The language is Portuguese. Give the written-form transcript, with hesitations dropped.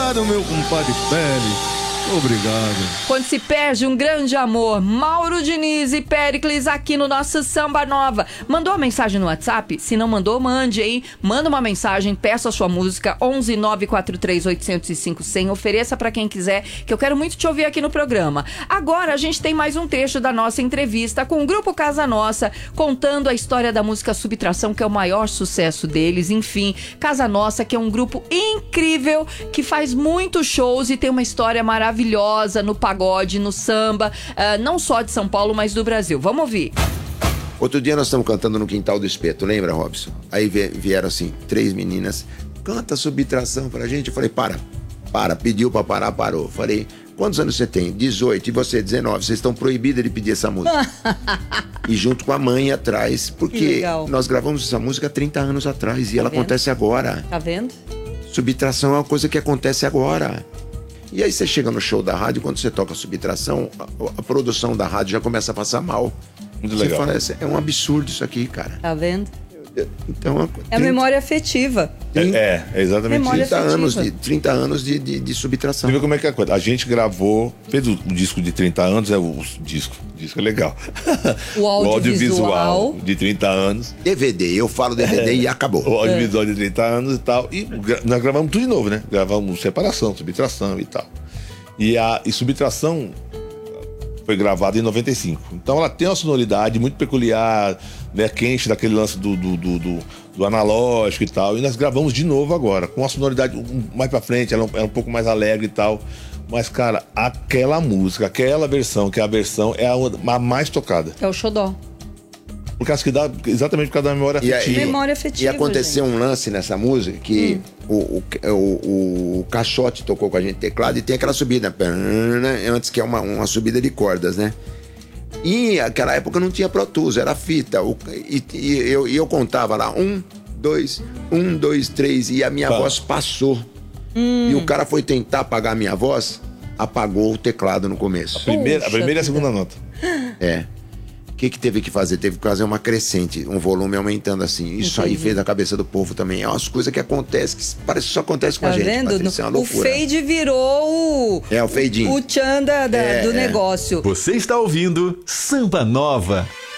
Obrigado, meu compadre Pérez. Obrigado. Quando se perde um grande amor, Mauro Diniz e Péricles aqui no nosso Samba Nova. Mandou uma mensagem no WhatsApp? Se não mandou, mande, hein? Manda uma mensagem, peça a sua música, 11 943 805 100. Ofereça pra quem quiser, que eu quero muito te ouvir aqui no programa. Agora a gente tem mais um trecho da nossa entrevista com o Grupo Casa Nossa, contando a história da música Subtração, que é o maior sucesso deles. Enfim, Casa Nossa, que é um grupo incrível, que faz muitos shows e tem uma história maravilhosa no pagode, no samba, não só de São Paulo, mas do Brasil. Vamos ouvir. Outro dia nós estamos cantando no Quintal do Espeto, lembra, Robson? Aí vieram assim, 3 meninas, canta Subtração pra gente. Eu falei, para, pediu pra parar, parou. Falei, quantos anos você tem? 18, e você 19, vocês estão proibidas de pedir essa música. E junto com a mãe atrás, porque nós gravamos essa música há 30 anos atrás e ela acontece agora. Tá vendo? Subtração é uma coisa que acontece agora. E aí você chega no show da rádio, quando você toca Subtração, a produção da rádio já começa a passar mal. Muito você legal. Fala, é um absurdo isso aqui, cara. Tá vendo? Então, é a memória afetiva. É exatamente memória isso. 30 anos de Subtração. Você vê como é que é a coisa. A gente gravou, fez o disco de 30 anos, o disco é legal. O audiovisual de 30 anos. DVD, eu falo DVD e acabou. O audiovisual de 30 anos e tal. E nós gravamos tudo de novo, né? Gravamos Separação, Subtração e tal. E Subtração foi gravada em 95. Então ela tem uma sonoridade muito peculiar, né, quente daquele lance do analógico e tal. E nós gravamos de novo agora, com uma sonoridade mais pra frente, ela é um pouco mais alegre e tal. Mas, cara, aquela música, aquela versão, que é a versão, é a mais tocada. É o xodó. Por causa que dá, exatamente por causa da memória afetiva. Memória afetiva, e aconteceu um lance nessa música que o Caixote tocou com a gente teclado e tem aquela subida, antes que é uma subida de cordas, né? E naquela época não tinha Pro Tools, era fita. Eu contava lá, 1, 2, 1, 2, 3, e a minha voz passou. E o cara foi tentar apagar a minha voz, apagou o teclado no começo. A primeira e a segunda nota. É. O que teve que fazer? Teve que fazer uma crescente, um volume aumentando assim. Isso aí fez na cabeça do povo também. É umas coisas que acontecem, que parece que só acontece com a gente. Vendo? Patrícia, é uma loucura. O fade virou o fadinho. O tchan do negócio. Você está ouvindo Samba Nova.